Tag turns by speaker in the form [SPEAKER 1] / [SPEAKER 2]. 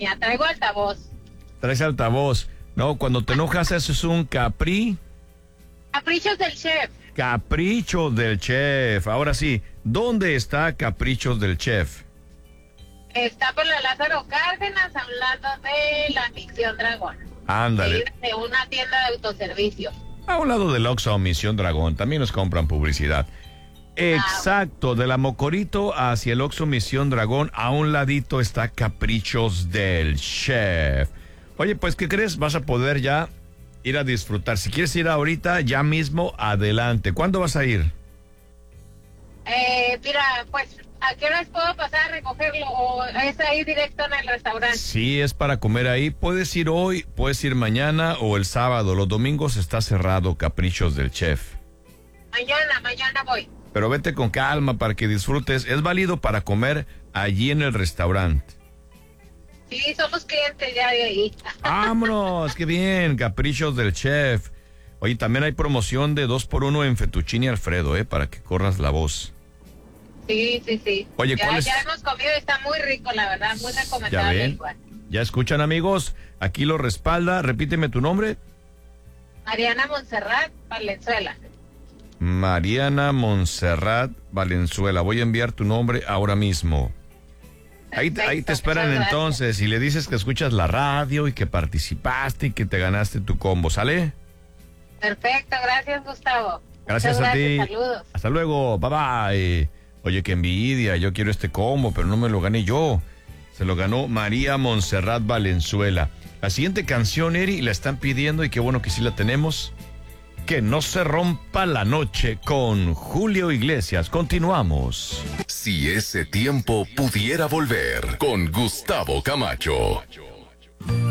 [SPEAKER 1] extraña. Traigo altavoz.
[SPEAKER 2] Traes altavoz. No, cuando te enojas haces un
[SPEAKER 1] Caprichos del chef.
[SPEAKER 2] Capricho del Chef. Ahora sí, ¿dónde está Caprichos del Chef?
[SPEAKER 1] Está por la Lázaro Cárdenas, a un lado de la Misión Dragón.
[SPEAKER 2] Ándale.
[SPEAKER 1] De una tienda de autoservicio.
[SPEAKER 2] A un lado del Oxxo Misión Dragón. También nos compran publicidad. Exacto, de la Mocorito hacia el Oxxo Misión Dragón, a un ladito está Caprichos del Chef. Oye, pues, ¿qué crees? Vas a poder ya ir a disfrutar. Si quieres ir ahorita, ya mismo, adelante. ¿Cuándo vas a ir?
[SPEAKER 1] Mira, pues, ¿a qué horas puedo pasar a recogerlo? ¿O es ahí directo en el restaurante?
[SPEAKER 2] Sí, es para comer ahí. Puedes ir hoy, puedes ir mañana o el sábado. Los domingos está cerrado Caprichos del Chef.
[SPEAKER 1] Mañana voy.
[SPEAKER 2] Pero vete con calma para que disfrutes. Es válido para comer allí en el restaurante.
[SPEAKER 1] Sí, somos clientes ya de ahí.
[SPEAKER 2] ¡Vámonos! ¡Qué bien! Caprichos del Chef. Oye, también hay promoción de 2x1 en fettuccine Alfredo, para que corras la voz.
[SPEAKER 1] Sí.
[SPEAKER 2] Oye,
[SPEAKER 1] ya hemos comido, está muy rico, la verdad, muy recomendable.
[SPEAKER 2] ¿Ya ven?
[SPEAKER 1] Igual.
[SPEAKER 2] ¿Ya escuchan, amigos? Aquí lo respalda. Repíteme tu nombre.
[SPEAKER 1] Mariana Montserrat Valenzuela.
[SPEAKER 2] Mariana Montserrat Valenzuela. Voy a enviar tu nombre ahora mismo. Ahí te esperan entonces y le dices que escuchas la radio y que participaste y que te ganaste tu combo, ¿sale?
[SPEAKER 1] Perfecto, gracias, Gustavo.
[SPEAKER 2] Gracias a ti.
[SPEAKER 1] Saludos.
[SPEAKER 2] Hasta luego, bye bye. Oye, qué envidia, yo quiero este combo, pero no me lo gané yo. Se lo ganó María Montserrat Valenzuela. La siguiente canción, Eri, la están pidiendo y qué bueno que sí la tenemos. Que no se rompa la noche con Julio Iglesias. Continuamos.
[SPEAKER 3] Si ese tiempo pudiera volver con Gustavo Camacho.